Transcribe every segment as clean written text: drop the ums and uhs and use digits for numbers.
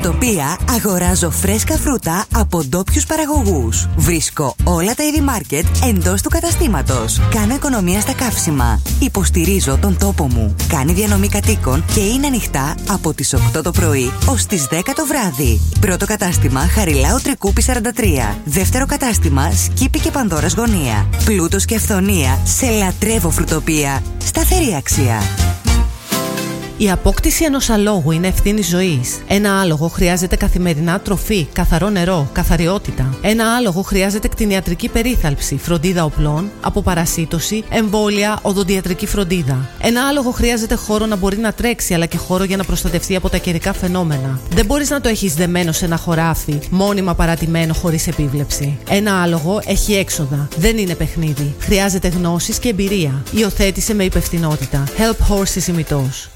Φρουτοπία αγοράζω φρέσκα φρούτα από ντόπιους παραγωγούς. Βρίσκω όλα τα είδη μάρκετ εντός του καταστήματος. Κάνω οικονομία στα καύσιμα. Υποστηρίζω τον τόπο μου. Κάνει διανομή κατοίκων και είναι ανοιχτά από τις 8 το πρωί ως τις 10 το βράδυ. Πρώτο κατάστημα Χαριλάου Τρικούπη 43. Δεύτερο κατάστημα Σκύπη και Πανδώρας Γωνία. Πλούτος και αυθονία σε λατρεύω Φρουτοπία. Σταθερή αξία. Η απόκτηση ενός αλόγου είναι ευθύνη ζωής. Ένα άλογο χρειάζεται καθημερινά τροφή, καθαρό νερό, καθαριότητα. Ένα άλογο χρειάζεται κτηνιατρική περίθαλψη, φροντίδα οπλών, αποπαρασίτωση, εμβόλια, οδοντιατρική φροντίδα. Ένα άλογο χρειάζεται χώρο να μπορεί να τρέξει, αλλά και χώρο για να προστατευτεί από τα καιρικά φαινόμενα. Δεν μπορείς να το έχεις δεμένο σε ένα χωράφι, μόνιμα παρατημένο χωρίς επίβλεψη. Ένα άλογο έχει έξοδα. Δεν είναι παιχνίδι. Χρειάζεται γνώσεις και εμπειρία. Υιοθέτησε με υπευθυνότητα. Help Horses ημιτός.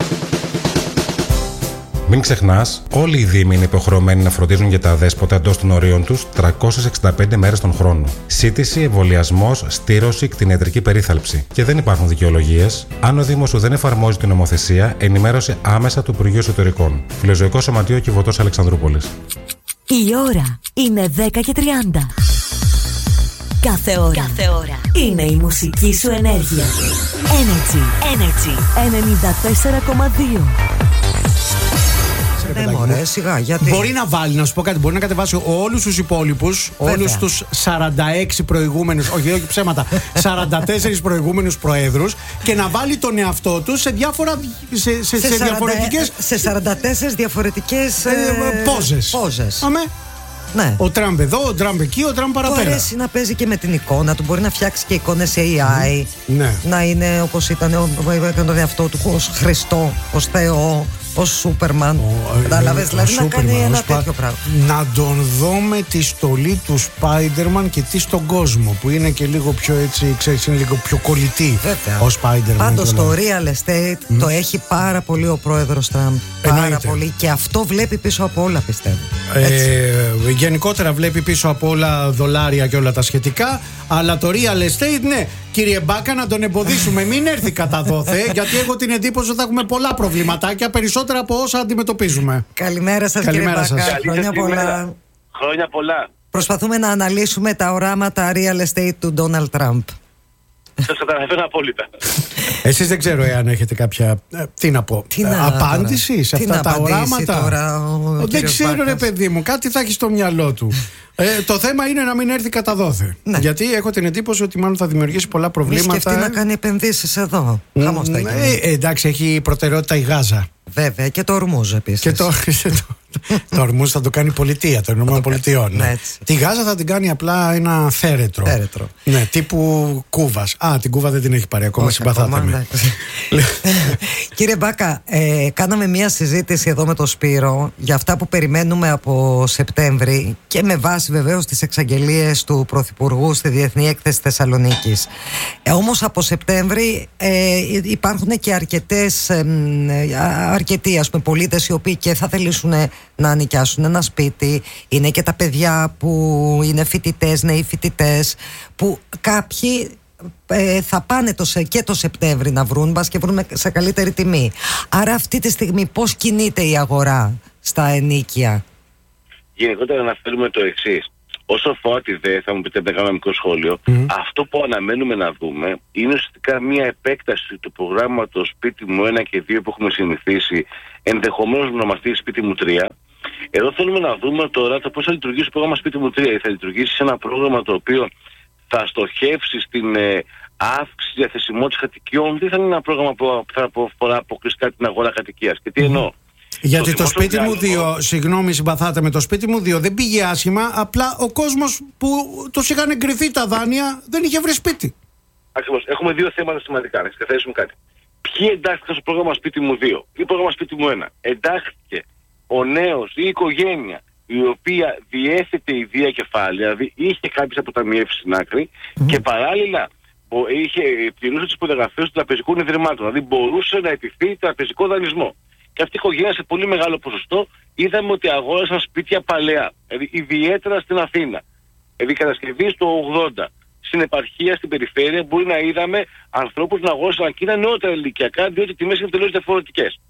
Μην ξεχνάς, όλοι οι δήμοι είναι υποχρεωμένοι να φροντίζουν για τα αδέσποτα εντός των ορίων τους 365 μέρες τον χρόνο. Σύτηση, εμβολιασμός, στήρωση, κτηνιατρική περίθαλψη. Και δεν υπάρχουν δικαιολογίες. Αν ο Δήμος σου δεν εφαρμόζει την νομοθεσία, ενημέρωσε άμεσα του Υπουργείου Εσωτερικών. Φιλοζωικό Σωματείο Κιβωτός Αλεξανδρούπολης. Η ώρα είναι 10:30. Κάθε ώρα είναι η μουσική σου ενέργεια. Energy 94,2. Ναι, μωρέ, σιγά, γιατί... Μπορεί να βάλει, να σου πω κάτι, μπορεί να κατεβάσει όλους τους υπόλοιπους, όλους τους 46 προηγούμενους, όχι ψέματα, 44 προηγούμενους προέδρους και να βάλει τον εαυτό του σε διάφορα, σε διαφορετικές... Σε 44 διαφορετικές πόζες. Αμέ. Ναι. Ο Τραμπ εδώ, ο Τραμπ εκεί, ο Τραμπ παραπέρα. Μπορεί να παίζει και με την εικόνα του, μπορεί να φτιάξει και εικόνες AI. Ναι. Να είναι όπως ήταν τον εαυτό του, ως Χριστό, ως Θεό, ως Σούπερμαν. Κατάλαβες, δηλαδή να κάνει ένα τέτοιο πράγμα. Να τον δω με τη στολή του Spider-Man και τι στον κόσμο, που είναι και λίγο πιο έτσι, ξέρεις, είναι λίγο πιο κολλητή ο Spider-Man. Πάντως το real estate το έχει πάρα πολύ ο πρόεδρος Τραμπ. Πάρα πολύ, και αυτό βλέπει πίσω από όλα, πιστεύω. Γενικότερα βλέπει πίσω από όλα δολάρια και όλα τα σχετικά. Αλλά το real estate, ναι, κύριε Μπάκα, να τον εμποδίσουμε. Μην έρθει κατά δόθε, γιατί έχω την εντύπωση ότι θα έχουμε πολλά προβληματάκια, περισσότερα από όσα αντιμετωπίζουμε. Καλημέρα σας, κύριε Μπάκα. Χρόνια πολλά. Χρόνια πολλά. Προσπαθούμε να αναλύσουμε τα οράματα real estate του Ντόναλντ Τραμπ. Σας καταλαβαίνω απόλυτα. Εσείς δεν ξέρω εάν έχετε κάποια, τι να πω, απάντηση σε αυτά τα οράματα. Δεν ξέρω, ρε παιδί μου, κάτι θα έχει στο μυαλό του. Το θέμα είναι να μην έρθει κατά δόθε. Ναι. Γιατί έχω την εντύπωση ότι μάλλον θα δημιουργήσει πολλά προβλήματα. Μη σκεφτεί να κάνει επενδύσεις εδώ. Εντάξει, έχει προτεραιότητα η Γάζα. Βέβαια, και το Ορμούζ επίσης. Και το Ορμούζ θα το κάνει πολιτεία των Ηνωμένων Πολιτειών. Ναι. Τη Γάζα θα την κάνει απλά ένα θέρετρο. Ναι, τύπου Κούβας. Την Κούβα δεν την έχει πάρει ακόμα, συμπαθάτε με. Κύριε Μπάκα, κάναμε μια συζήτηση εδώ με τον Σπύρο για αυτά που περιμένουμε από Σεπτέμβρη και με βάση βεβαίως τις εξαγγελίες του Πρωθυπουργού στη Διεθνή Έκθεση Θεσσαλονίκης. Όμως από Σεπτέμβρη υπάρχουν και αρκετοί πολίτες οι οποίοι και θα θελήσουν να νοικιάσουν ένα σπίτι. Είναι και τα παιδιά που είναι φοιτητές, νέοι φοιτητές, που κάποιοι θα πάνε και το Σεπτέμβρη να βρουν, μπας και βρουν σε καλύτερη τιμή. Άρα αυτή τη στιγμή πώς κινείται η αγορά στα ενοίκια? Γενικότερα να φέρουμε το εξής. Όσο αφορά τη ΔΕ, θα μου πείτε να κάνω ένα μικρό σχόλιο. Αυτό που αναμένουμε να δούμε είναι ουσιαστικά μια επέκταση του προγράμματος Σπίτι μου 1 και 2 που έχουμε συνηθίσει, ενδεχομένως να ονομαστεί Σπίτι μου 3. Εδώ θέλουμε να δούμε τώρα το πώς θα λειτουργήσει το πρόγραμμα Σπίτι μου 3. Θα λειτουργήσει σε ένα πρόγραμμα το οποίο θα στοχεύσει στην αύξηση διαθεσιμότητας κατοικιών, δεν θα είναι ένα πρόγραμμα που θα αφορά αποκλειστικά την αγορά κατοικίας. Και τι εννοώ? Γιατί το Σπίτι μου 2, συγγνώμη, συμπαθάτε με, το Σπίτι μου 2 δεν πήγε άσχημα, απλά ο κόσμος που τους είχαν εγκριθεί τα δάνεια δεν είχε βρει σπίτι. Ακριβώς. Έχουμε δύο θέματα σημαντικά, να ξεκαθαρίσουμε κάτι. Ποιοι εντάχθηκαν στο πρόγραμμα Σπίτι μου 2 ή πρόγραμμα Σπίτι μου 1? Εντάχθηκε ο νέος ή η οικογένεια η οποία διέθετε ιδία κεφάλαια, δηλαδή είχε κάποιες αποταμιεύσεις στην άκρη και παράλληλα πληρούσε τις υπογραφές του τραπεζικού ιδρυμάτων, δηλαδή μπορούσε να αιτηθεί τραπεζικό δανεισμό. Και αυτή η οικογένεια σε πολύ μεγάλο ποσοστό είδαμε ότι αγόρασαν σπίτια παλαιά, δηλαδή ιδιαίτερα στην Αθήνα. Δηλαδή κατασκευή στο 80. Στην επαρχία, στην περιφέρεια, μπορεί να είδαμε ανθρώπους να αγόρασαν εκείνα νεότερα ηλικιακά, διότι οι τιμές είναι τελείως διαφορετικές.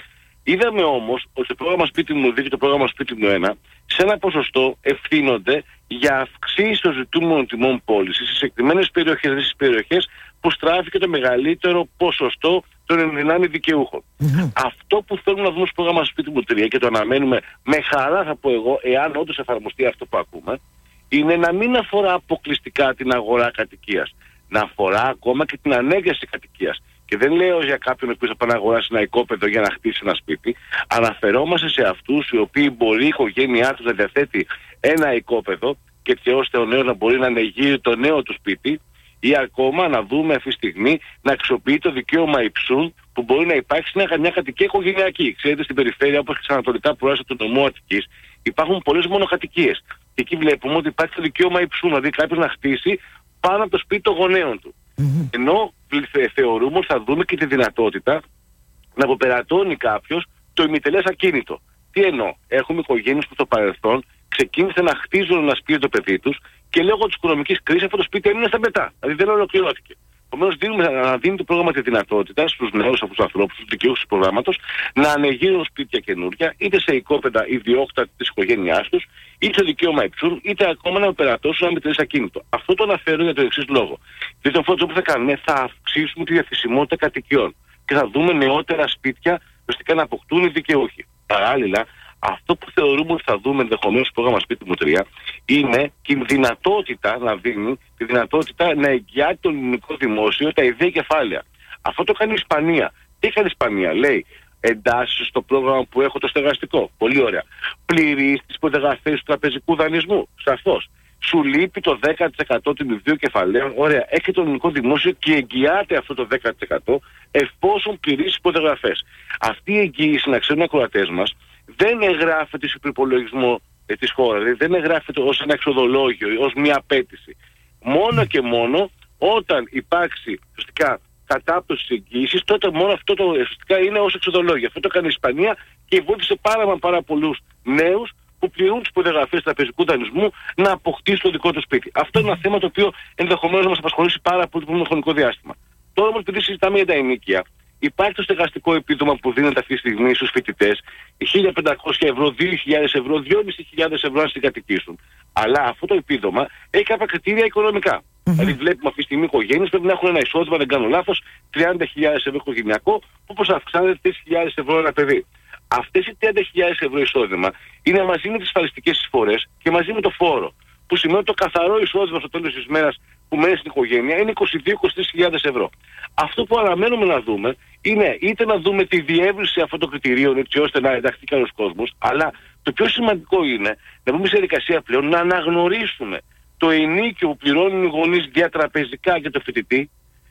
Είδαμε όμως ότι το πρόγραμμα Σπίτι μου 2 και το πρόγραμμα Σπίτι μου 1 σε ένα ποσοστό ευθύνονται για αυξήσεις των ζητούμενων τιμών πώλησης σε συγκεκριμένες περιοχές, δηλαδή στις περιοχές που στράφηκε το μεγαλύτερο ποσοστό των ενδυνάμει δικαιούχων. Αυτό που θέλουμε να δούμε στο πρόγραμμα Σπίτι μου 3 και το αναμένουμε με χαρά, θα πω εγώ, εάν όντως εφαρμοστεί αυτό που ακούμε, είναι να μην αφορά αποκλειστικά την αγορά κατοικίας, να αφορά ακόμα και την ανέγερση κατοικίας. Και δεν λέω για κάποιον ο οποίος θα πάει να αγοράσει ένα οικόπεδο για να χτίσει ένα σπίτι. Αναφερόμαστε σε αυτούς οι οποίοι μπορεί η οικογένειά τους να διαθέτει ένα οικόπεδο και έτσι ώστε ο νέος να μπορεί να ανοιγεί το νέο του σπίτι, ή ακόμα να δούμε αυτή τη στιγμή να αξιοποιεί το δικαίωμα υψούν που μπορεί να υπάρξει μια κατοικία οικογενειακή. Ξέρετε, στην περιφέρεια, όπως και στα ανατολικά προάστια του νομού Αττικής, υπάρχουν πολλές μονοκατοικίες. Και εκεί βλέπουμε ότι υπάρχει το δικαίωμα υψούν, δηλαδή κάποιος να χτίσει πάνω από το σπίτι των γονέων του. Ενώ θεωρούμε ότι θα δούμε και τη δυνατότητα να αποπερατώνει κάποιος το ημιτελές ακίνητο. Τι εννοώ? Έχουμε οικογένειες που στο παρελθόν ξεκίνησαν να χτίζουν ένα σπίτι το παιδί τους και λόγω της οικονομικής κρίσης αυτό το σπίτι έμεινε στα μετά. Δηλαδή δεν ολοκληρώθηκε. Επομένως, δίνει το πρόγραμμα τη δυνατότητα στους νέους αυτούς τους ανθρώπους, στους δικαιούχους του προγράμματος, να ανοιγείρουν σπίτια καινούργια, είτε σε οικόπεδα ιδιόκτητα της οικογένειάς τους, είτε σε δικαίωμα υψούν, είτε ακόμα να περατώσουν ένα μητρές ακίνητο. Αυτό το αναφέρω για τον εξής λόγο. Δηλαδή, αυτό που θα κάνουμε, θα αυξήσουμε τη διαθεσιμότητα κατοικιών και θα δούμε νεότερα σπίτια ουσιαστικά να αποκτούν οι δικαιούχοι. Παράλληλα, αυτό που θεωρούμε ότι θα δούμε ενδεχομένως στο πρόγραμμα Σπίτι μου 3 είναι και η δυνατότητα να δίνει, τη δυνατότητα να εγγυάται το ελληνικό δημόσιο τα ιδέα κεφάλαια. Αυτό το κάνει η Ισπανία. Τι έκανε η Ισπανία? Λέει, εντάσσεις στο πρόγραμμα που έχω το στεγαστικό. Πολύ ωραία. Πληρείς τις προδιαγραφές του τραπεζικού δανεισμού. Σαφώς. Σου λείπει το 10% των ιδίων κεφαλαίων. Ωραία. Έχει το ελληνικό δημόσιο και εγγυάται αυτό το 10% εφόσον πληρείς τις προδιαγραφές. Αυτή η εγγύηση, να ξέρουν οι ακροατές μας, δεν εγγράφεται στο προπολογισμό της χώρας, δηλαδή δεν εγγράφεται ως ένα εξοδολόγιο, ως μια απέτηση. Μόνο και μόνο όταν υπάρξει ουσιαστικά κατάπτωση της εγγύησης, τότε μόνο αυτό το ουσιαστικά είναι ως εξοδολόγιο. Αυτό το έκανε η Ισπανία και βοήθησε πάρα πολλούς νέους που πληρούν τις προδιαγραφές του τραπεζικού δανεισμού να αποκτήσουν το δικό του σπίτι. Αυτό είναι ένα θέμα το οποίο ενδεχομένως να μας απασχολήσει πάρα πολύ το χρονικό διάστημα. Τώρα όμως, επειδή συζητάμε για τα ενοίκια, υπάρχει το στεγαστικό επίδομα που δίνεται αυτή τη στιγμή στους φοιτητές, 1.500 ευρώ, 2.000 ευρώ, 2.500 ευρώ αν συγκατοικήσουν. Αλλά αυτό το επίδομα έχει κάποια κριτήρια οικονομικά. Δηλαδή, βλέπουμε αυτή τη στιγμή οικογένειες πρέπει να έχουν ένα εισόδημα, δεν κάνω λάθος, 30.000 ευρώ οικογενειακό, που όπως αυξάνεται 3.000 ευρώ ένα παιδί. Αυτές οι 30.000 ευρώ εισόδημα είναι μαζί με τις ασφαλιστικές εισφορές και μαζί με το φόρο. Που σημαίνει ότι το καθαρό εισόδημα στο τέλος της μέρας που μένει στην οικογένεια είναι 22-23.000 ευρώ. Αυτό που αναμένουμε να δούμε είναι είτε να δούμε τη διεύρυνση αυτών των κριτηρίων έτσι ώστε να ενταχθεί καλός κόσμος, αλλά το πιο σημαντικό είναι να μπούμε σε διαδικασία πλέον να αναγνωρίσουμε το ενίκιο που πληρώνουν οι γονείς διατραπεζικά για το φοιτητή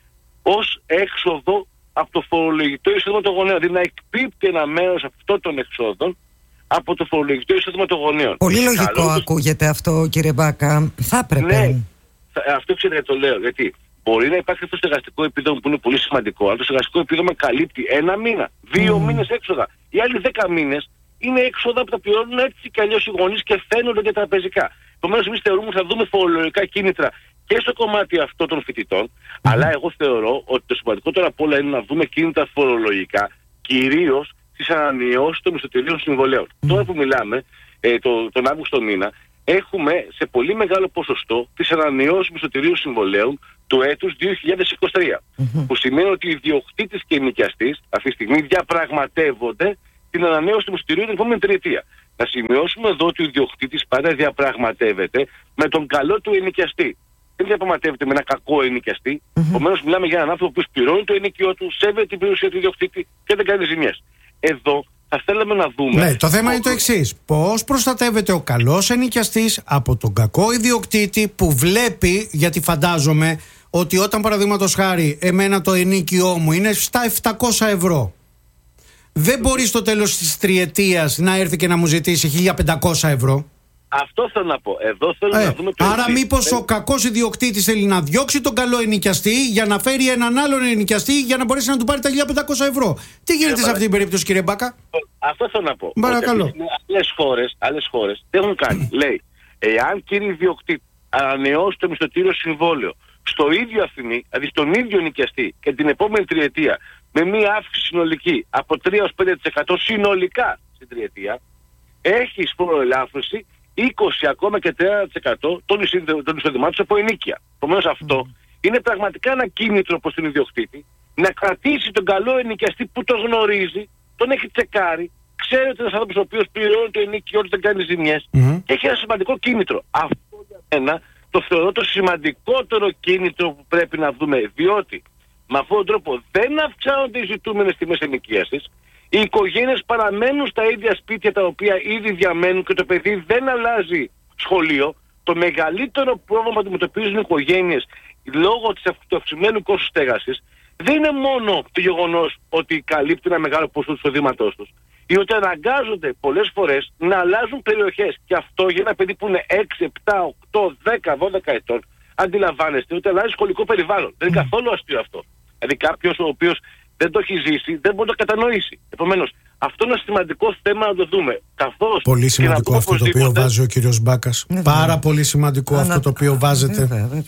ως έξοδο από το φορολογητό εισόδημα των γονέων. Δηλαδή να εκπίπτει ένα μέρος αυτών των εξόδων από το φορολογητό εισόδημα των γονέων. Πολύ λογικό ακούγεται αυτό, κύριε Μπάκα. Θα έπρεπε. Ναι, αυτό ξέρετε το λέω. Γιατί μπορεί να υπάρχει αυτό το στεγαστικό επίδομα που είναι πολύ σημαντικό, αλλά το στεγαστικό επίδομα καλύπτει ένα μήνα, 2 μήνες έξοδα. Οι άλλοι 10 μήνες είναι έξοδα που τα πληρώνουν έτσι κι αλλιώς οι γονείς και φαίνονται διατραπεζικά. Επομένως, εμείς θεωρούμε ότι θα δούμε φορολογικά κίνητρα και στο κομμάτι αυτό των φοιτητών, αλλά εγώ θεωρώ ότι το σημαντικότερο απ' όλα είναι να δούμε κίνητρα φορολογικά, κυρίως στις ανανεώσεις των μισθωτηρίων συμβολέων. Τώρα που μιλάμε, τον Αύγουστο μήνα, έχουμε σε πολύ μεγάλο ποσοστό τις ανανεώσεις μισθωτηρίων συμβολέων του έτους 2023. Που σημαίνει ότι οι ιδιοκτήτες και οι νοικιαστές αυτή τη στιγμή διαπραγματεύονται την ανανέωση του μισθωτηρίου την επόμενη τριετία. Να σημειώσουμε εδώ ότι ο ιδιοκτήτης πάντα διαπραγματεύεται με τον καλό του ενοικιαστή. Δεν διαπραγματεύεται με ένα κακό ενοικιαστή. Επομένως, μιλάμε για έναν άνθρωπο που πληρώνει το ενοικιό του, σέβεται την περιουσία του ιδιοκτήτη και δεν κάνει ζημιές. Εδώ θα θέλαμε να δούμε. Ναι, το θέμα είναι το εξής. Πώς προστατεύεται ο καλός ενοικιαστής από τον κακό ιδιοκτήτη που βλέπει, γιατί φαντάζομαι ότι όταν παραδείγματος χάρη εμένα το ενοίκιό μου είναι στα 700 ευρώ, δεν μπορεί στο τέλος της τριετίας να έρθει και να μου ζητήσει 1.500 ευρώ. Αυτό θέλω να πω. Εδώ θέλω να δούμε το. Άρα, μήπως ο κακός ιδιοκτήτης θέλει να διώξει τον καλό ενοικιαστή για να φέρει έναν άλλον ενοικιαστή για να μπορέσει να του πάρει τα 1.500 ευρώ. Τι γίνεται σε αυτή την περίπτωση, κύριε Μπάκα? Αυτό θέλω να πω. Παρακαλώ. Άλλες χώρες δεν έχουν κάνει. Λέει, εάν κύριε ιδιοκτήτη ανανεώσει το μισθωτήριο συμβόλαιο στο ίδιο αφημί, δηλαδή στον ίδιο ενοικιαστή και την επόμενη τριετία με μία αύξηση συνολική από 3 έως 5% συνολικά στην τριετία, έχεις φοροελάφρυνση 20 ακόμα και 30% των εισοδημάτων από ενοίκια. Επομένως αυτό είναι πραγματικά ένα κίνητρο προς τον ιδιοκτήτη να κρατήσει τον καλό ενοικιαστή που τον γνωρίζει, τον έχει τσεκάρει, ξέρει ότι είναι ένας άνθρωπος ο οποίος πληρώνει το ενοίκιο όταν δεν κάνει ζημιές και έχει ένα σημαντικό κίνητρο. Αυτό για μένα το θεωρώ το σημαντικότερο κίνητρο που πρέπει να δούμε, διότι με αυτόν τον τρόπο δεν αυξάνονται οι ζητούμενες τιμές ενοικίασης, οι οικογένειες παραμένουν στα ίδια σπίτια τα οποία ήδη διαμένουν και το παιδί δεν αλλάζει σχολείο. Το μεγαλύτερο πρόβλημα που αντιμετωπίζουν οι οικογένειες λόγω του αυξημένου κόστους στέγασης δεν είναι μόνο το γεγονός ότι καλύπτει ένα μεγάλο ποσό του εισοδήματός τους, ή ότι αναγκάζονται πολλές φορές να αλλάζουν περιοχές. Και αυτό για ένα παιδί που είναι 6, 7, 8, 10, 12 ετών, αντιλαμβάνεστε ότι αλλάζει σχολικό περιβάλλον. Δεν είναι καθόλου αστείο αυτό. Δηλαδή κάποιος ο οποίος δεν το έχει ζήσει δεν μπορεί να το κατανοήσει. Επομένως, αυτό είναι ένα σημαντικό θέμα να το δούμε. Καθώς πολύ σημαντικό αυτό το οποίο βάζει ο κύριος Μπάκας. Πάρα πολύ σημαντικό αυτό το οποίο βάζετε.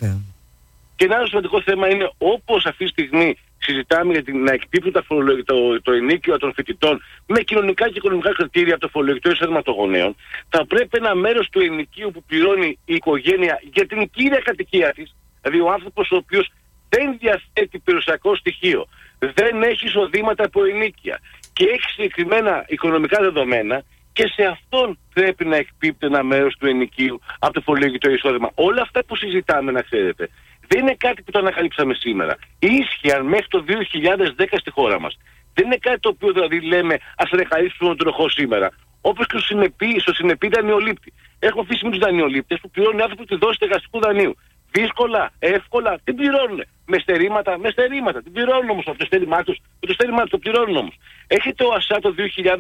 Και ένα άλλο σημαντικό θέμα είναι, όπως αυτή τη στιγμή συζητάμε για να εκπίπτουν το ενίκιο των φοιτητών με κοινωνικά και οικονομικά κριτήρια από το φορολογικό εισόδημα των γονέων, θα πρέπει ένα μέρος του ενοικίου που πληρώνει η οικογένεια για την κύρια κατοικία της, δηλαδή ο άνθρωπος ο οποίος δεν διαθέτει περιουσιακό στοιχείο, δεν έχει εισοδήματα από ενοίκια και έχει συγκεκριμένα οικονομικά δεδομένα, και σε αυτόν πρέπει να εκπίπτει ένα μέρος του ενοικίου από το φορολογικό εισόδημα. Όλα αυτά που συζητάμε, να ξέρετε, δεν είναι κάτι που το ανακαλύψαμε σήμερα. Ίσχυαν μέχρι το 2010 στη χώρα μας. Δεν είναι κάτι το οποίο δηλαδή λέμε ας ανακαλύψουμε τον τροχό σήμερα. Όπως και στο συνεπή δανειολήπτη. Έχουμε αυτή τη στιγμή τους δανειολήπτες που πληρώνουν οι άνθρωποι τη δόση στεγαστικού δανείου. Δύσκολα, εύκολα, την πληρώνουν. Με στερήματα. Την πληρώνουν όμως από το στέρημά τους. Με το στέρημά τους το πληρώνουν όμως. Έχετε ο ΑΣΑ το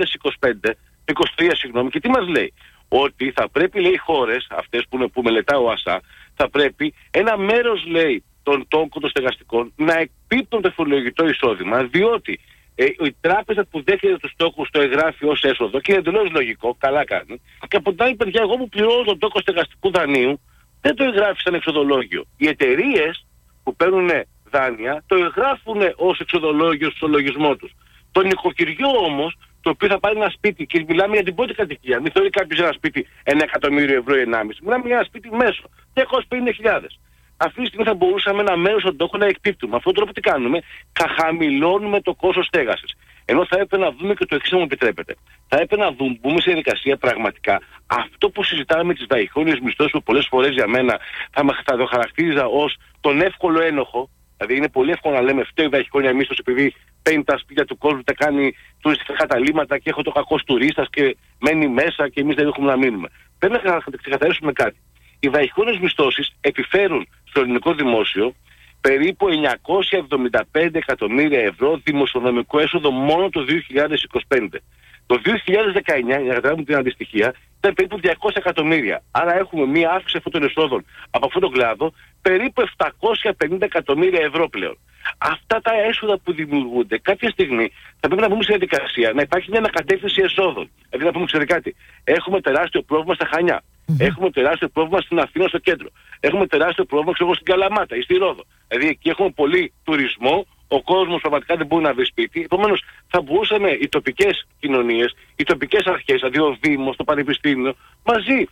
2023, και τι μας λέει? Ότι θα πρέπει, λέει, οι χώρες αυτές που μελετά ο ΑΣΑ, θα πρέπει ένα μέρος, λέει, των τόκων των στεγαστικών να εκπίπτουν το φορολογικό εισόδημα, διότι η τράπεζα που δέχεται τους τόκους το εγγράφει ως έσοδο και είναι εντελώς λογικό, καλά κάνει. Και από την άλλη παιδιά, εγώ που πληρώνω τον τόκο στεγαστικού δανείου, δεν το εγγράφει σαν εξοδολόγιο. Οι εταιρείες που παίρνουν δάνεια το εγγράφουν ως εξοδολόγιο στο λογισμό τους. Το νοικοκυριό όμως, το οποίο θα πάρει ένα σπίτι, και μιλάμε για την πρώτη κατοικία, μην θεωρεί κάποιος ένα σπίτι 1 εκατομμύριο ευρώ ή 1,5. Μιλάμε για ένα σπίτι μέσο, 250.000. Αυτή τη στιγμή θα μπορούσαμε ένα μέρος των τόκων να εκπίπτουμε. Με αυτόν τον τρόπο τι κάνουμε? Χαμηλώνουμε το κόστος στέγασης. Ενώ θα έπρεπε να δούμε και το εξής, αν μου επιτρέπετε. Θα έπρεπε να μπούμε σε διαδικασία πραγματικά αυτό που συζητάμε με τις βαϊχόνιες μισθώσεις, που πολλές φορές για μένα θα το χαρακτήριζα ως τον εύκολο ένοχο. Δηλαδή είναι πολύ εύκολο να λέμε φταίει η βαϊχόνια μίσθωση επειδή παίρνει τα σπίτια του κόσμου, τα κάνει τουριστικά καταλήμματα και έχω το κακός τουρίστας και μένει μέσα και εμείς δεν έχουμε να μείνουμε. Πρέπει να ξεκαθαρίσουμε κάτι. Οι βαϊχόνιες μισθώσεις επιφέρουν στο ελληνικό δημόσιο περίπου 975 εκατομμύρια ευρώ δημοσιονομικό έσοδο μόνο το 2025. Το 2019, για να καταλάβουμε την αντιστοιχεία, ήταν περίπου 200 εκατομμύρια. Άρα έχουμε μία αύξηση αυτών των εσόδων από αυτόν τον κλάδο περίπου 750 εκατομμύρια ευρώ πλέον. Αυτά τα έσοδα που δημιουργούνται κάποια στιγμή θα πρέπει να μπούμε σε διαδικασία να υπάρχει μια ανακατεύθυνση εσόδων. Δηλαδή να πούμε, ξέρετε κάτι, έχουμε τεράστιο πρόβλημα στα Χανιά. Έχουμε τεράστιο πρόβλημα στην Αθήνα στο κέντρο. Έχουμε τεράστιο πρόβλημα στην Καλαμάτα ή στη Ρόδο. Δηλαδή εκεί έχουμε πολύ τουρισμό, ο κόσμος πραγματικά δεν μπορεί να βρει σπίτι. Επομένως θα μπορούσαμε οι τοπικές κοινωνίες, οι τοπικές αρχές, δηλαδή ο Δήμος, το Πανεπιστήμιο, μαζί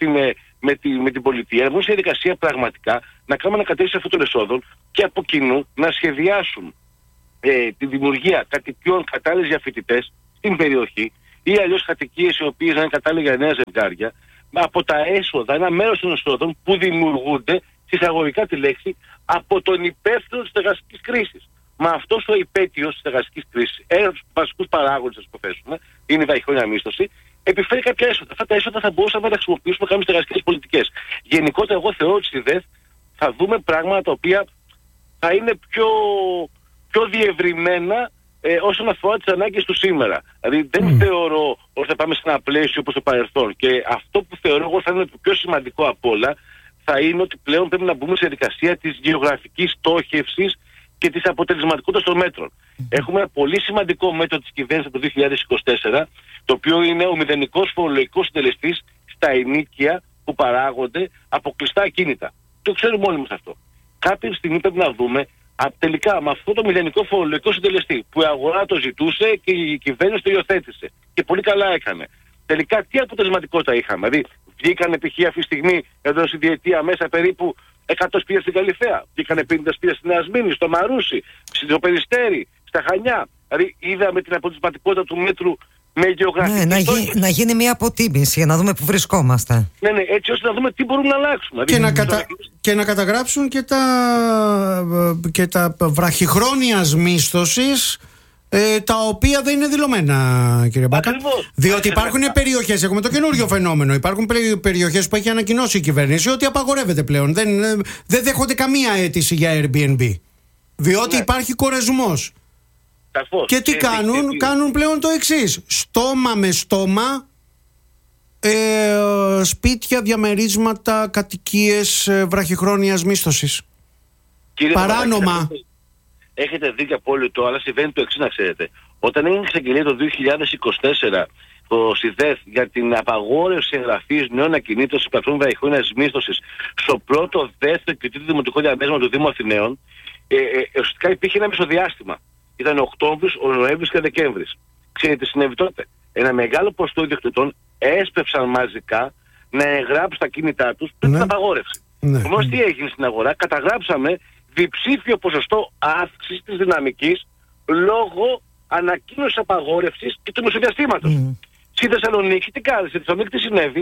με την πολιτεία, να βγουν σε διαδικασία πραγματικά να κάνουμε ανακατεύθυνση αυτών των εσόδων και από κοινού να σχεδιάσουν τη δημιουργία κατοικιών κατάλληλες για φοιτητές στην περιοχή ή αλλιώς κατοικίες οι οποίες να είναι κατάλληλες για νέα ζευγάρια, από τα έσοδα, ένα μέρος των εσόδων που δημιουργούνται, συσσαγωγικά τη λέξη, από τον υπεύθυνο της στεγαστικής κρίσης. Μα αυτός ο υπέτειος της στεγαστικής κρίσης, ένας από τους βασικούς παράγοντες, ας υποθέσουμε, είναι η βαϊχόνια μίσθωση, επιφέρει κάποια έσοδα. Αυτά τα έσοδα θα μπορούσαμε να χρησιμοποιήσουμε κάποιες στεγαστικές πολιτικές. Γενικότερα, εγώ θεωρώ ότι στη ΔΕΘ θα δούμε πράγματα τα οποία θα είναι πιο διευρυμένα όσον αφορά τις ανάγκες του σήμερα. Δηλαδή δεν θεωρώ ότι θα πάμε σε ένα πλαίσιο όπως το παρελθόν. Και αυτό που θεωρώ εγώ θα είναι το πιο σημαντικό απ' όλα θα είναι ότι πλέον πρέπει να μπούμε σε διαδικασία της γεωγραφικής στόχευσης και της αποτελεσματικότητας των μέτρων. Έχουμε ένα πολύ σημαντικό μέτρο της κυβέρνησης από το 2024, το οποίο είναι ο μηδενικός φορολογικός συντελεστής στα ενοίκια που παράγονται από κλειστά ακίνητα. Το ξέρουμε όλοι μας αυτό. Κάποια στιγμή πρέπει να δούμε τελικά με αυτό το μηδενικό φορολογικό συντελεστή που η αγορά το ζητούσε και η κυβέρνηση το υιοθέτησε. Και πολύ καλά έκανε. Τελικά τι αποτελεσματικότητα είχαμε? Δηλαδή, βγήκαν π.χ. αυτή τη στιγμή εδώ στη διετία μέσα περίπου 100 σπίτια στην Καλυθέα. Βγήκαν 50 σπίτια στην Ασμήνη, στο Μαρούσι, στο Περιστέρι, στα Χανιά. Δηλαδή, είδαμε την αποτελεσματικότητα του μέτρου με γεωγραφική. Ναι, να γίνει μια αποτίμηση για να δούμε που βρισκόμαστε. Ναι, έτσι ώστε να δούμε τι μπορούμε να αλλάξουμε. Και να καταγράψουν και τα βραχυχρόνια μίσθωσης, τα οποία δεν είναι δηλωμένα, κύριε Μπάκα. Διότι υπάρχουν περιοχές, έχουμε το καινούριο φαινόμενο. Υπάρχουν περιοχές που έχει ανακοινώσει η κυβέρνηση ότι απαγορεύεται πλέον. Δεν δέχονται καμία αίτηση για Airbnb. Διότι υπάρχει κορεσμός. Και τι κάνουν πλέον το εξής. Στόμα με στόμα, σπίτια, διαμερίσματα, κατοικίες βραχυχρόνιας μίσθωσης. Παράνομα. Έχετε δίκιο απόλυτο, αλλά συμβαίνει το εξής, να ξέρετε. Όταν έγινε εξαγγελία το 2024 το ΣΥΔΕΘ για την απαγόρευση εγγραφής νέων ακινήτων στις πλατφόρμες βραχυχρόνιας μίσθωσης στο πρώτο, δεύτερο και τρίτο δημοτικό διαμέρισμα του Δήμου Αθηναίων, ουσιαστικά υπήρχε ένα μεσοδιάστημα. Ήταν Οκτώβρης, ο Νοέμβρης και Δεκέμβρης. Ξέρετε τι συνέβη τότε? Ένα μεγάλο ποσοστό ιδιοκτητών έσπευσαν μαζικά να εγγράψουν τα κίνητά τους πριν την απαγόρευση. Όμως τι έγινε στην αγορά? Καταγράψαμε διψήφιο ποσοστό αύξησης της δυναμικής λόγω ανακοίνωσης απαγόρευσης και του μεσοδιαστήματος. Στη Θεσσαλονίκη τι κάνει? Στη Θεσσαλονίκη τι συνέβη?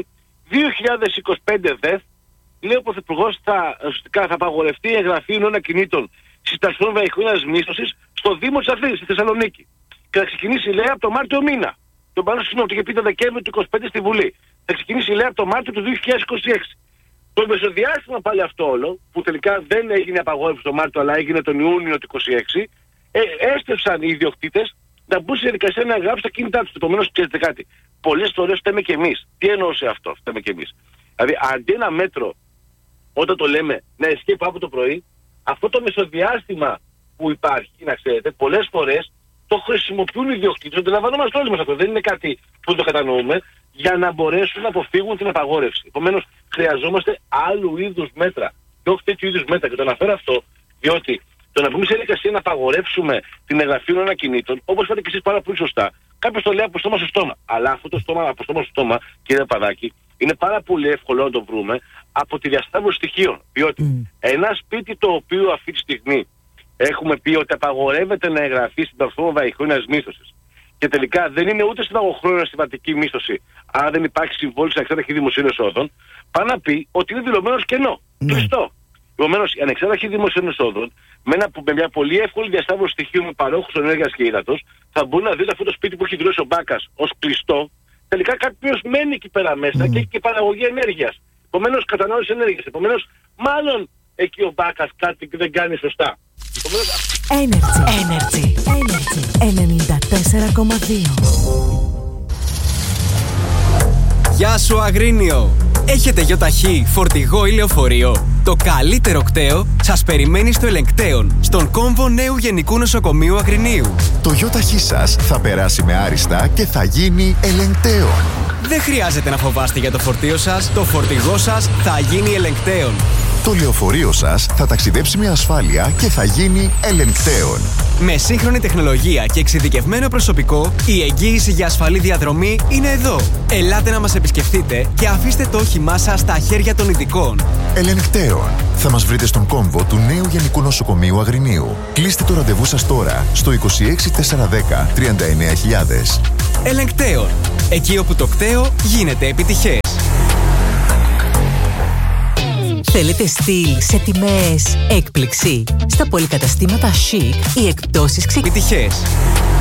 2025 ΔΕΘ, λέει ο Πρωθυπουργός, θα απαγορευτεί η εγγραφή νέων ακινήτων στις πλατφόρμες βραχυχρόνιας μίσθωσης στο Δήμο της Αθήνας, στη Θεσσαλονίκη. Και θα ξεκινήσει, λέει, από το Μάρτιο μήνα. Τον πάνω το είχε πει το Δεκέμβριο του 2025 στη Βουλή. Θα ξεκινήσει, λέει, από το Μάρτιο του 2026. Το μεσοδιάστημα πάλι αυτό όλο, που τελικά δεν έγινε απαγόρευση το Μάρτιο, αλλά έγινε τον Ιούνιο του 2026, έστρεψαν οι ιδιοκτήτες να μπουν στη διαδικασία να εγγράψουν τα κίνητά τους. Επομένως, ξέρετε κάτι? Πολλές φορές φταίμε και εμείς. Τι εννοούσε αυτό? Φταίμε και εμείς. Δηλαδή, αντί ένα μέτρο, όταν το λέμε, να ισχύει από το πρωί, αυτό το μεσοδιάστημα που υπάρχει, να ξέρετε, πολλές φορές το χρησιμοποιούν οι ιδιοκτήτες. Το αντιλαμβανόμαστε όλοι μας αυτό. Δεν είναι κάτι που το κατανοούμε, για να μπορέσουν να αποφύγουν την απαγόρευση. Επομένως, χρειαζόμαστε άλλου είδους μέτρα. Και όχι τέτοιου είδους μέτρα. Και το αναφέρω αυτό, διότι το να πούμε σε διαδικασία να απαγορεύσουμε την εγγραφή των ακινήτων, όπως είπατε και εσείς πάρα πολύ σωστά, κάποιος το λέει από στόμα στο στόμα. Αλλά αυτό το στόμα από στόμα στο στόμα, κύριε Παδάκη, είναι πάρα πολύ εύκολο να το βρούμε από τη διασταύρωση στοιχείων. Διότι ένα σπίτι το οποίο αυτή τη στιγμή έχουμε πει ότι απαγορεύεται να εγγραφεί στην πλατφόρμα βραχυχρόνιας μίσθωσης και τελικά δεν είναι ούτε στην αγωχρόνια συμβατική μίσθωση, άρα δεν υπάρχει συμβόλαιο ανεξάρτητη δημοσίων εσόδων, πάει να πει ότι είναι δηλωμένο κενό. Κλειστό. Επομένως, οι ανεξάρτητοι δημοσίων εσόδων, με μια πολύ εύκολη διασταύρωση στοιχείων με παρόχους ενέργειας και ύδατος, θα μπορούν να δείτε αυτό το σπίτι που έχει δηλώσει ο Μπάκας ως κλειστό. Τελικά κάποιος μένει εκεί πέρα μέσα και έχει και παραγωγή ενέργειας. Επομένως, κατανάλωση ενέργειας. Επομένως, μάλλον εκεί ο Μπάκας κάτι δεν κάνει σωστά. Energy 94,2. Γεια σου Αγρίνιο! Έχετε ΙΟΤΑΧΗ, φορτηγό ή λεωφορείο? Το καλύτερο κταίο σας περιμένει στο Ελεγκτέον, στον κόμβο νέου Γενικού Νοσοκομείου Αγρινίου. Το ΙΟΤΑΧΗ σας θα περάσει με άριστα και θα γίνει Ελεγκτέον. Δεν χρειάζεται να φοβάστε για το φορτίο σας, το φορτηγό σας θα γίνει Ελεγκτέον. Το λεωφορείο σας θα ταξιδέψει με ασφάλεια και θα γίνει Ελεγκτέον. Με σύγχρονη τεχνολογία και εξειδικευμένο προσωπικό, η εγγύηση για ασφαλή διαδρομή είναι εδώ. Ελάτε να μας επισκεφτείτε και αφήστε το όχημά σας στα χέρια των ειδικών. Ελεγκτέον. Θα μας βρείτε στον κόμβο του νέου Γενικού Νοσοκομείου Αγρινίου. Κλείστε το ραντεβού σας τώρα στο 26410 39000. Ελεγκτέον. Εκεί όπου το κταίο γίνεται επιτυχές. Θέλετε στυλ σε τιμές έκπληξη? Στα πολυκαταστήματα Chic οι εκπτώσεις επιτυχές.